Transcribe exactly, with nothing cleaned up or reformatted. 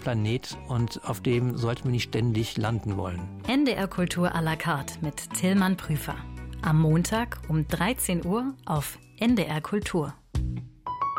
Planet und auf dem sollten wir nicht ständig landen wollen. N D R Kultur à la carte mit Tillmann Prüfer. Am Montag um dreizehn Uhr auf N D R Kultur.